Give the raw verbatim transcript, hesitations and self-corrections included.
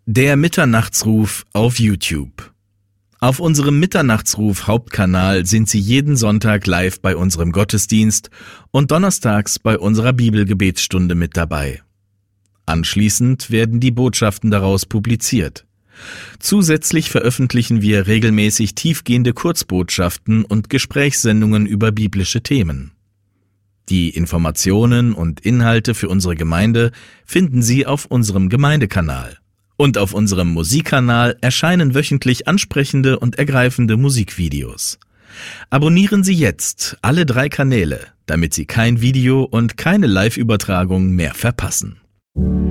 Der Mitternachtsruf auf YouTube. Auf unserem Mitternachtsruf Hauptkanal sind Sie jeden Sonntag live bei unserem Gottesdienst und donnerstags bei unserer Bibelgebetsstunde mit dabei. Anschließend werden die Botschaften daraus publiziert. Zusätzlich veröffentlichen wir regelmäßig tiefgehende Kurzbotschaften und Gesprächssendungen über biblische Themen. Die Informationen und Inhalte für unsere Gemeinde finden Sie auf unserem Gemeindekanal. Und auf unserem Musikkanal erscheinen wöchentlich ansprechende und ergreifende Musikvideos. Abonnieren Sie jetzt alle drei Kanäle, damit Sie kein Video und keine Live-Übertragung mehr verpassen.